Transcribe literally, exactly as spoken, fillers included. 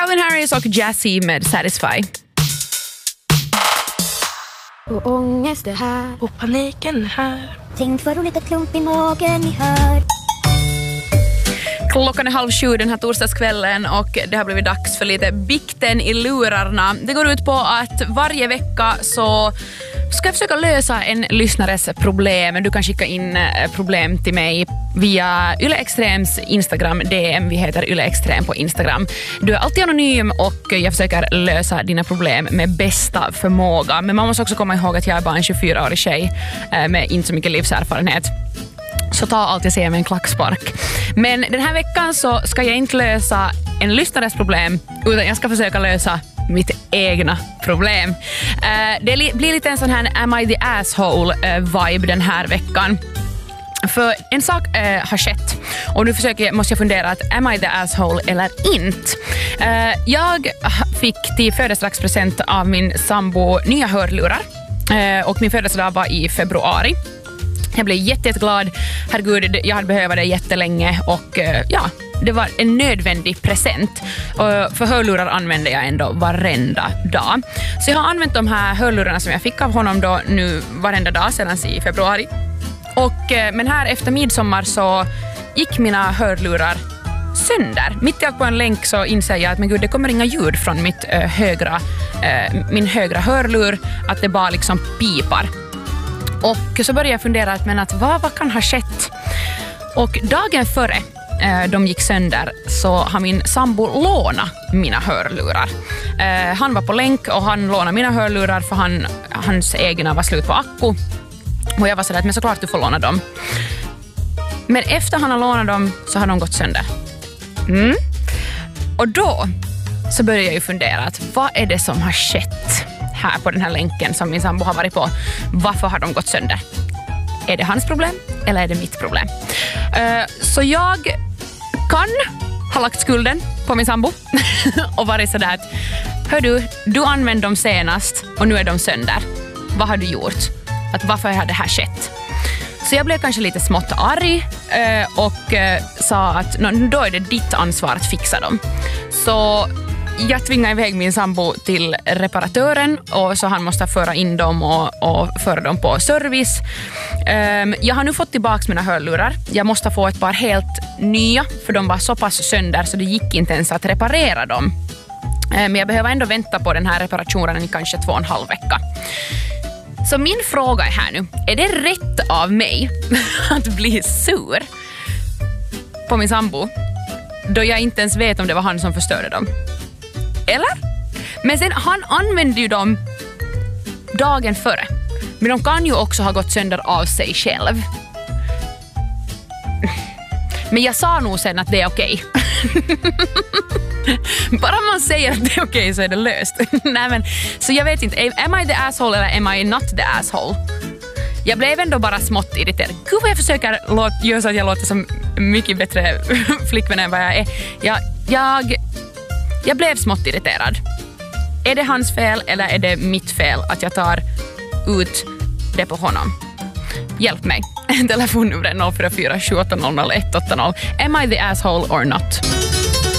Calvin Harris och Jazzy med Satisfy. Och ångest är här. Och paniken är här. Tänk vad roligt att klump i magen ni hör. Klockan är halv sju den här torsdagskvällen och det har blivit dags för lite bikten i lurarna. Det går ut på att varje vecka så ska jag försöka lösa en lyssnares problem. Du kan skicka in problem till mig via Yle Extrems Instagram D M. Vi heter Yle Extrem på Instagram. Du är alltid anonym och jag försöker lösa dina problem med bästa förmåga. Men man måste också komma ihåg att jag är bara en tjugofyraårig tjej med inte så mycket livserfarenhet. Så ta allt jag säger med en klackspark. Men den här veckan så ska jag inte lösa en lyssnares problem utan jag ska försöka lösa mitt egna problem. Uh, det li- blir lite en sån här Am I the asshole uh, vibe den här veckan. För en sak uh, har skett och nu försöker, måste jag fundera att am I the asshole eller inte. Uh, jag fick till födelsedagspresent av min sambo nya hörlurar uh, och min födelsedag var i februari. Jag blev jätte, jätteglad. Herregud, jag hade behövt det jättelänge och ja, det var en nödvändig present. Och för hörlurar använder jag ändå varenda dag. Så jag har använt de här hörlurarna som jag fick av honom då nu varenda dag sedan i februari. Och, men här efter midsommar så gick mina hörlurar sönder. Mitt i allt på en länk så inser jag att men gud, det kommer inga ljud från mitt äh, högra, äh, min högra hörlur. Att det bara liksom pipar. Och så började jag fundera att, men att vad, vad kan ha skett? Och dagen före eh, de gick sönder så har min sambo lånat mina hörlurar. Eh, han var på länk och han lånade mina hörlurar för han, hans egna var slut på akku. Och jag var sådär att men såklart du får låna dem. Men efter han har lånat dem så har de gått sönder. Mm. Och då så började jag ju fundera att vad är det som har skett här på den här länken som min sambo har varit på. Varför har de gått sönder? Är det hans problem eller är det mitt problem? Uh, så jag kan ha lagt skulden på min sambo och varit sådär att hör du, du använde dem senast och nu är de sönder. Vad har du gjort? Att varför har det här skett? Så jag blev kanske lite smått arg uh, och uh, sa att då är det ditt ansvar att fixa dem. Så jag tvingade iväg min sambo till reparatören och så han måste föra in dem och, och föra dem på service. Um, jag har nu fått tillbaka mina hörlurar. Jag måste få ett par helt nya för de var så pass sönder så det gick inte ens att reparera dem. Um, men jag behöver ändå vänta på den här reparationen i kanske två och en halv vecka. Så min fråga är här nu. Är det rätt av mig att bli sur på min sambo då jag inte ens vet om det var han som förstörde dem? Eller? Men sen, han använde ju dem dagen före. Men de kan ju också ha gått sönder av sig själv. Men jag sa nog sen att det är okej. Bara man säger att det är okej så är det löst. Nej, men, så jag vet inte, am I the asshole eller am I not the asshole? Jag blev ändå bara smått irriterad. Gud vad jag försöker låt, göra så att jag låter som mycket bättre flickvän än vad jag är. Jag... jag Jag blev smått irriterad. Är det hans fel eller är det mitt fel att jag tar ut det på honom? Hjälp mig. Telefonnumret noll fyra fyra sju åtta noll noll ett åtta noll. Am I the asshole or not?